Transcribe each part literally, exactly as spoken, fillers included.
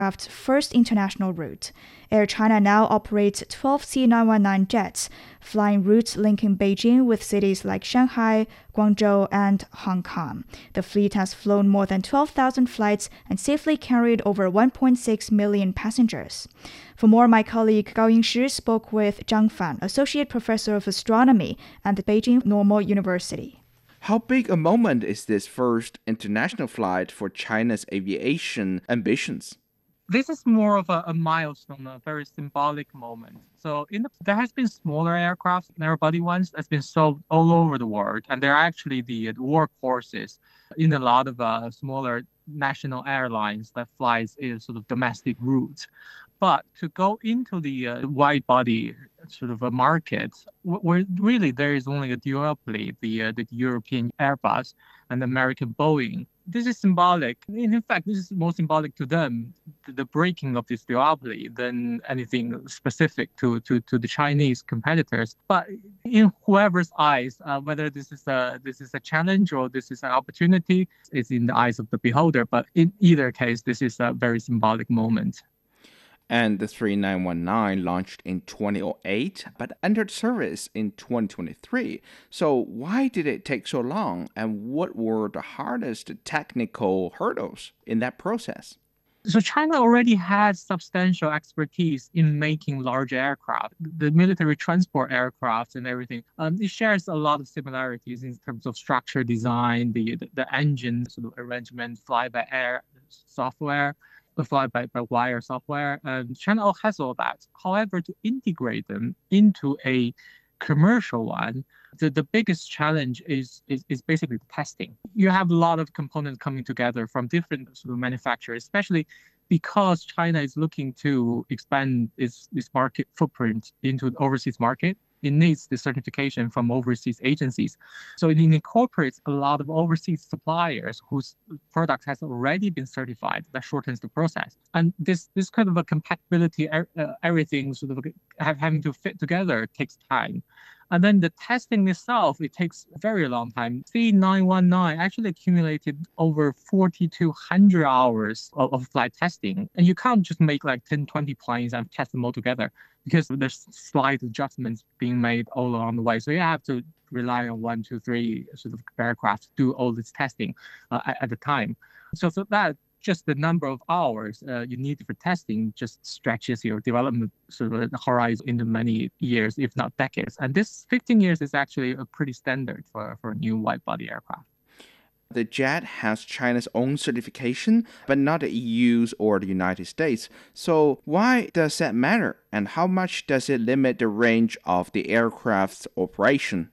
aircraft's first international route. Air China now operates twelve C nine one nine jets, flying routes linking Beijing with cities like Shanghai, Guangzhou, and Hong Kong. The fleet has flown more than twelve thousand flights and safely carried over one point six million passengers. For more, my colleague Gao Yingshi spoke with Zhang Fan, Associate Professor of Astronomy at the Beijing Normal University. How big a moment is this first international flight for China's aviation ambitions? This is more of a, a milestone, a very symbolic moment. So in the, there has been smaller aircraft, narrow-body ones, that's been sold all over the world, and they're actually the, the workhorses in a lot of uh, smaller national airlines that flies in sort of domestic routes. But to go into the uh, wide-body sort of a market, where really there is only a duopoly, the uh, the European Airbus and the American Boeing. This is symbolic. In fact, this is more symbolic to them, the breaking of this duopoly, than anything specific to, to, to the Chinese competitors. But in whoever's eyes, uh, whether this is a this is a challenge or this is an opportunity, it's in the eyes of the beholder. But in either case, this is a very symbolic moment. And the three nine one nine launched in two thousand eight, but entered service in twenty twenty-three. So why did it take so long, and what were the hardest technical hurdles in that process? So China already has substantial expertise in making large aircraft, the military transport aircraft and everything. Um, it shares a lot of similarities in terms of structure design, the the, the engine sort of arrangement, fly-by-air software, fly-by-wire software. And China has all that. However, to integrate them into a commercial one, the, the biggest challenge is, is is basically the testing. You have a lot of components coming together from different sort of manufacturers, especially because China is looking to expand its, its market footprint into the overseas market. It needs the certification from overseas agencies. So it incorporates a lot of overseas suppliers whose product has already been certified. That shortens the process. And this this kind of a compatibility, uh, everything sort of have, having to fit together takes time. And then the testing itself, it takes a very long time. C nine one nine actually accumulated over four thousand two hundred hours of, of flight testing. And you can't just make like ten, twenty planes and test them all together, because there's slight adjustments being made all along the way. So you have to rely on one, two, three sort of aircraft to do all this testing uh, at, at a time. So, so that just the number of hours uh, you need for testing just stretches your development sort of horizon into many years, if not decades. And this fifteen years is actually a pretty standard for, for a new wide-body aircraft. The jet has China's own certification, but not the E U's or the United States. So why does that matter? And how much does it limit the range of the aircraft's operation?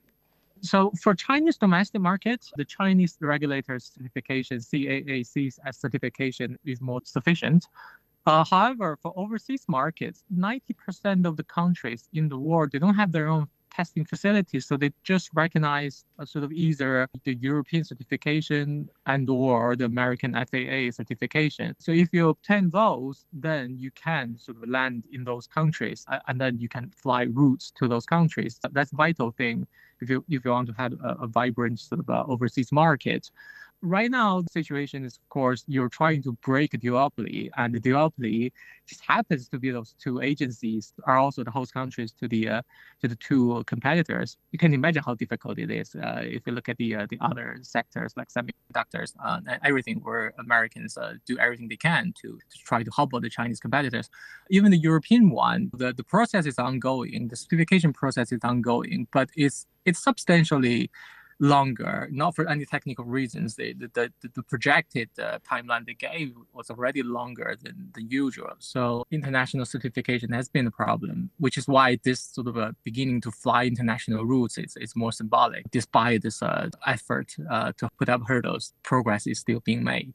So for Chinese domestic markets, the Chinese regulator's certification, C A A C's certification, is more sufficient. Uh, however, for overseas markets, ninety percent of the countries in the world, they don't have their own testing facilities, so they just recognize a sort of either the European certification and or the American F A A certification. So if you obtain those, then you can sort of land in those countries, and then you can fly routes to those countries. That's a vital thing if you if you want to have a, a vibrant sort of uh, overseas market. Right now, the situation is, of course, you're trying to break a duopoly, and the duopoly just happens to be those two agencies are also the host countries to the uh, to the two competitors. You can imagine how difficult it is uh, if you look at the uh, the other sectors like semiconductors uh, and everything, where Americans uh, do everything they can to, to try to hobble the Chinese competitors. Even the European one, the, the process is ongoing, the certification process is ongoing, but it's it's substantially longer, not for any technical reasons. The the, the, the projected uh, timeline they gave was already longer than the usual. So international certification has been a problem, which is why this sort of uh, beginning to fly international routes is, is more symbolic. Despite this uh, effort uh, to put up hurdles, progress is still being made.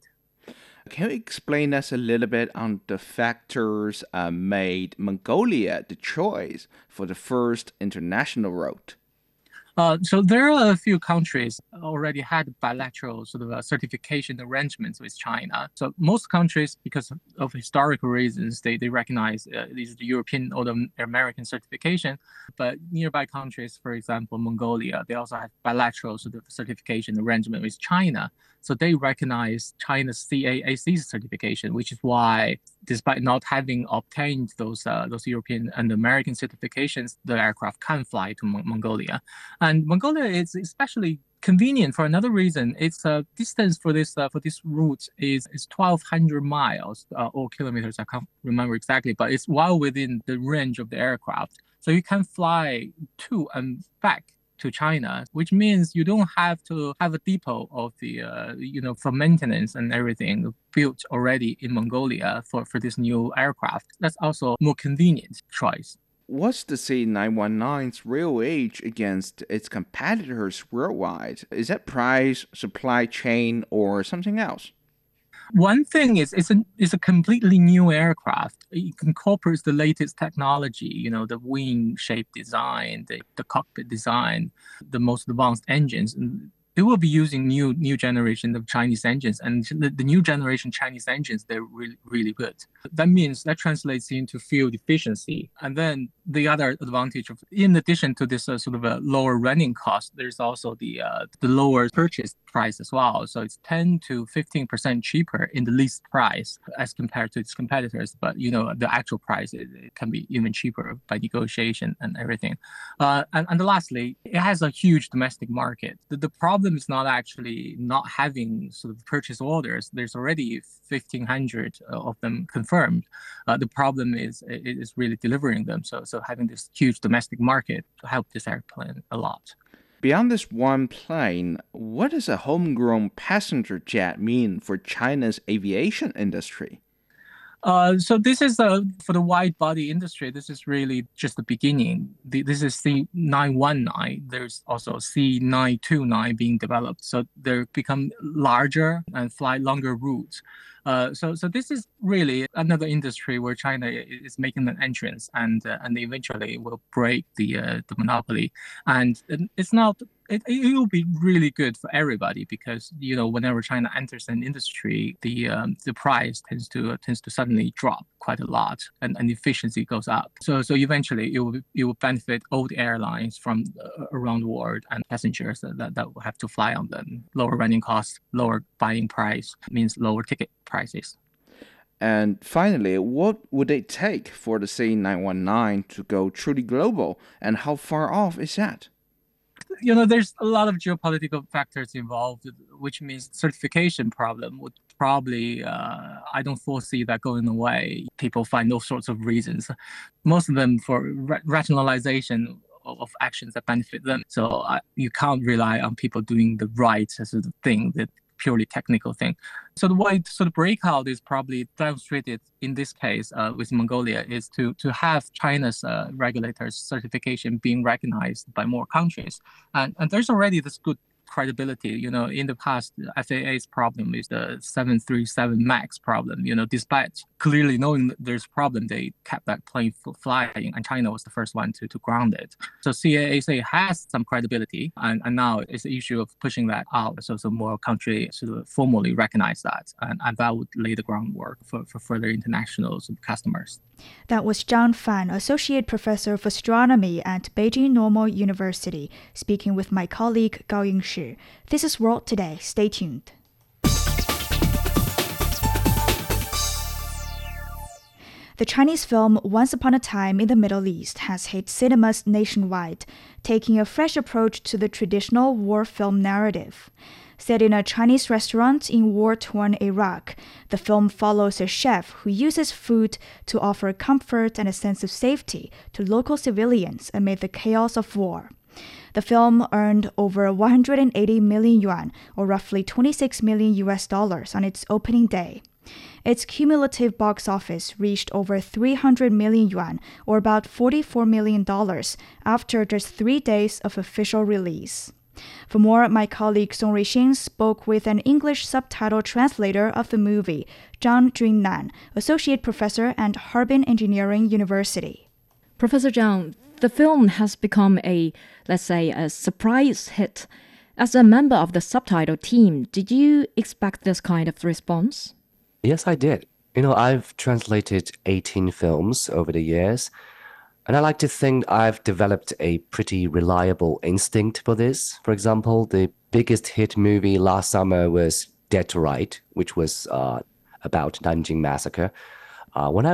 Can you explain us a little bit on the factors uh, made Mongolia the choice for the first international route? Uh, so there are a few countries already had bilateral sort of uh, certification arrangements with China. So most countries, because of, of historical reasons, they, they recognize uh, these the European or the American certification. But nearby countries, for example, Mongolia, they also have bilateral sort of certification arrangement with China. So they recognize China's C A A C certification, which is why, despite not having obtained those uh, those European and American certifications, the aircraft can fly to Mon- Mongolia. And Mongolia is especially convenient for another reason. Its uh, distance for this uh, for this route is is twelve hundred miles uh, or kilometers. I can't remember exactly, but it's well within the range of the aircraft. So you can fly to and back to China, which means you don't have to have a depot of the, uh, you know, for maintenance and everything built already in Mongolia for, for this new aircraft. That's also more convenient choice. What's the C nine nineteens real edge against its competitors worldwide? Is that price, supply chain, or something else? One thing is it's a it's a completely new aircraft. It incorporates the latest technology, you know, the wing shape design, the, the cockpit design, the most advanced engines. And they will be using new new generation of Chinese engines, and the, the new generation Chinese engines, they're really, really good. That means that translates into fuel efficiency. And then the other advantage of, in addition to this uh, sort of a lower running cost, there's also the uh, the lower purchase price as well. So it's ten to fifteen percent cheaper in the least price as compared to its competitors. But, you know, the actual price, it, it can be even cheaper by negotiation and everything. Uh, and, and lastly, it has a huge domestic market. The, the problem is not actually not having sort of purchase orders. There's already fifteen hundred of them confirmed. Uh, the problem is is really delivering them. So so having this huge domestic market to help this airplane a lot. Beyond this one plane, what does a homegrown passenger jet mean for China's aviation industry? Uh, so this is uh, for the wide body industry. This is really just the beginning. The, this is C nine nineteen. There's also C nine twenty-nine being developed. So they become larger and fly longer routes. Uh, so, so this is really another industry where China is making an entrance, and uh, and eventually will break the uh, the monopoly. And it's not. It, it will be really good for everybody because, you know, whenever China enters an industry, the um, the price tends to uh, tends to suddenly drop quite a lot, and, and efficiency goes up. So so eventually it will it will benefit all the airlines from uh, around the world and passengers that, that, that will have to fly on them. Lower running costs, lower buying price means lower ticket prices. And finally, what would it take for the C nine nineteen to go truly global, and how far off is that? You know, there's a lot of geopolitical factors involved, which means certification problem would probably, uh, I don't foresee that going away. People find all sorts of reasons, most of them for ra- rationalization of, of actions that benefit them. So uh, you can't rely on people doing the right sort of thing, the purely technical thing. So the way to sort of break out is probably demonstrated in this case uh, with Mongolia is to to have China's uh, regulators certification being recognized by more countries. And, and there's already this good credibility. You know, in the past, F A A's problem is the seven thirty-seven MAX problem. You know, despite clearly knowing that there's a problem, they kept that plane flying, and China was the first one to, to ground it. So C A A C has some credibility, and, and now it's the issue of pushing that out so so more countries sort of formally recognize that, and, and that would lay the groundwork for, for further international sort of customers. That was Zhang Fan, Associate Professor of Astronomy at Beijing Normal University, speaking with my colleague Gao Yingshi. This is World Today. Stay tuned. The Chinese film Once Upon a Time in the Middle East has hit cinemas nationwide, taking a fresh approach to the traditional war film narrative. Set in a Chinese restaurant in war-torn Iraq, the film follows a chef who uses food to offer comfort and a sense of safety to local civilians amid the chaos of war. The film earned over one hundred eighty million yuan, or roughly twenty-six million U S dollars, on its opening day. Its cumulative box office reached over three hundred million yuan, or about forty-four million dollars, after just three days of official release. For more, my colleague Song Ruixing spoke with an English subtitle translator of the movie, Zhang Junnan, Associate Professor at Harbin Engineering University. Professor Zhang, the film has become a, let's say, a surprise hit. As a member of the subtitle team, did you expect this kind of response? Yes, I did. You know, I've translated eighteen films over the years, and I like to think I've developed a pretty reliable instinct for this. For example, the biggest hit movie last summer was Dead to Right, which was uh, about Nanjing Massacre. Uh, when I